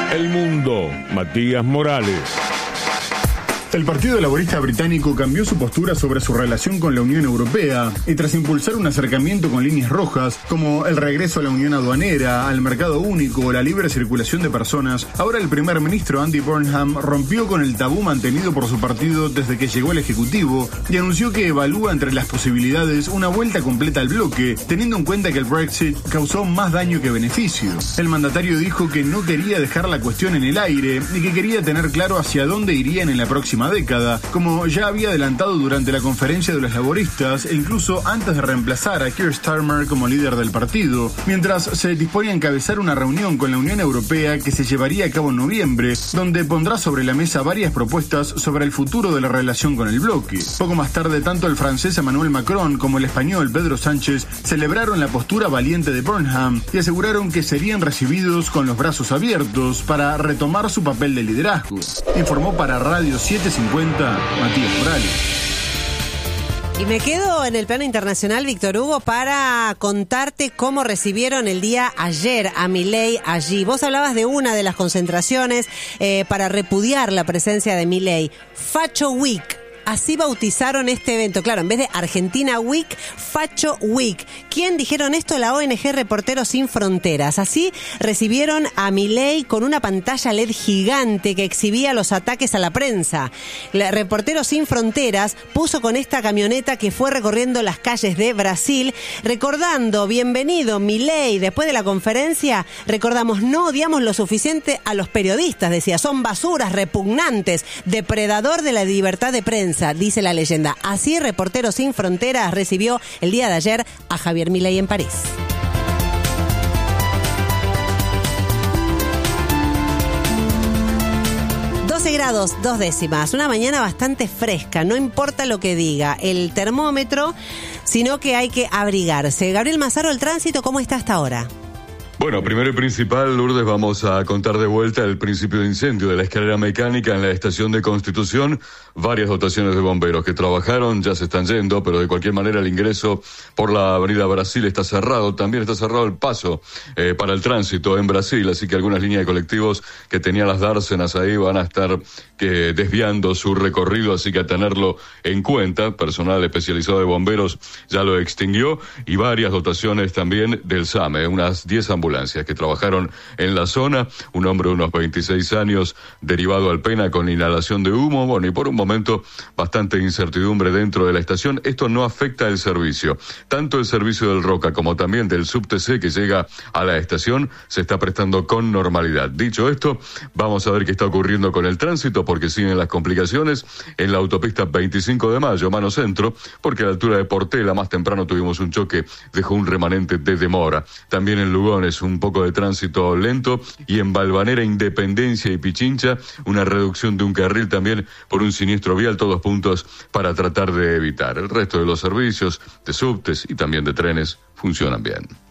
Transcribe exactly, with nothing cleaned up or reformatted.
El Mundo, Matías Morales. El Partido Laborista Británico cambió su postura sobre su relación con la Unión Europea y tras impulsar un acercamiento con líneas rojas, como el regreso a la Unión Aduanera, al mercado único o la libre circulación de personas, ahora el primer ministro Andy Burnham rompió con el tabú mantenido por su partido desde que llegó al Ejecutivo y anunció que evalúa entre las posibilidades una vuelta completa al bloque, teniendo en cuenta que el Brexit causó más daño que beneficio. El mandatario dijo que no quería dejar la cuestión en el aire y que quería tener claro hacia dónde irían en la próxima década, como ya había adelantado durante la conferencia de los laboristas e incluso antes de reemplazar a Keir Starmer como líder del partido, mientras se dispone a encabezar una reunión con la Unión Europea que se llevaría a cabo en noviembre, donde pondrá sobre la mesa varias propuestas sobre el futuro de la relación con el bloque. Poco más tarde, tanto el francés Emmanuel Macron como el español Pedro Sánchez celebraron la postura valiente de Burnham y aseguraron que serían recibidos con los brazos abiertos para retomar su papel de liderazgo. Informó para Radio siete cincuenta, Matías Morales. Y me quedo en el plano internacional, Víctor Hugo, para contarte cómo recibieron el día ayer a Milei allí. Vos hablabas de una de las concentraciones eh, para repudiar la presencia de Milei. Facho Week. Así bautizaron este evento. Claro, en vez de Argentina Week, Facho Week. ¿Quién dijeron esto? La O N G Reporteros Sin Fronteras. Así recibieron a Milei con una pantalla L E D gigante que exhibía los ataques a la prensa. La Reporteros Sin Fronteras puso con esta camioneta que fue recorriendo las calles de Brasil, recordando, bienvenido Milei. Después de la conferencia, recordamos, no odiamos lo suficiente a los periodistas, decía, son basuras, repugnantes, depredador de la libertad de prensa, dice la leyenda. Así Reporteros Sin Fronteras recibió el día de ayer a Javier Milei en París. doce grados, dos décimas. Una mañana bastante fresca, no importa lo que diga el termómetro, sino que hay que abrigarse. Gabriel Mazaro, el tránsito, ¿cómo está hasta ahora? Bueno, primero y principal, Lourdes, vamos a contar de vuelta el principio de incendio de la escalera mecánica en la estación de Constitución. Varias dotaciones de bomberos que trabajaron ya se están yendo, pero de cualquier manera el ingreso por la avenida Brasil está cerrado. También está cerrado el paso eh, para el tránsito en Brasil, así que algunas líneas de colectivos que tenían las dársenas ahí van a estar que, desviando su recorrido, así que a tenerlo en cuenta. Personal especializado de bomberos ya lo extinguió y varias dotaciones también del SAME, unas diez ambulancias que trabajaron en la zona, un hombre de unos veintiséis años derivado al Pena con inhalación de humo, bueno, y por un momento bastante incertidumbre dentro de la estación. Esto no afecta el servicio, tanto el servicio del Roca como también del SubTC que llega a la estación se está prestando con normalidad. Dicho esto, vamos a ver qué está ocurriendo con el tránsito, porque siguen las complicaciones en la autopista veinticinco de mayo, mano centro, porque a la altura de Portela más temprano tuvimos un choque, dejó un remanente de demora. También en Lugones un poco de tránsito lento y en Balvanera, Independencia y Pichincha una reducción de un carril también por un siniestro vial, todos puntos para tratar de evitar. El resto de los servicios de subtes y también de trenes funcionan bien.